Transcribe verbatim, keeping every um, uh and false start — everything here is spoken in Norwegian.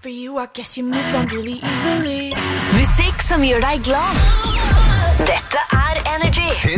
for you, I guess you moved on really easily. Musikk som gjør deg glad. Dette er Energy. P